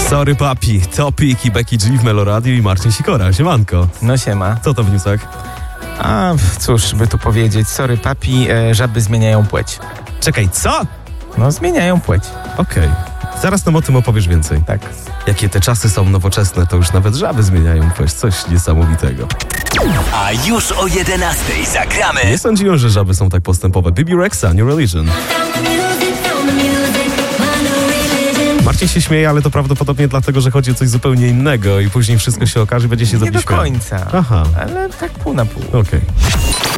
Sorry papi, Topik i Becky G w Meloradio i Marcin Sikora. Siemanko. No siema. Co to w newsach? A cóż by tu powiedzieć, sorry papi, żaby zmieniają płeć. Czekaj, co? No zmieniają płeć. Okej. Zaraz nam o tym opowiesz więcej. Tak. Jakie te czasy są nowoczesne, to już nawet żaby zmieniają płeć. Coś niesamowitego. A już o 11:00 zagramy. Nie sądziłem, że żaby są tak postępowe. Bibi Rexa, New Religion. Marcin się śmieje, ale to prawdopodobnie dlatego, że chodzi o coś zupełnie innego i później wszystko się okaże i będzie się Nie zrobić do końca. Aha. Ale tak pół na pół. Okej.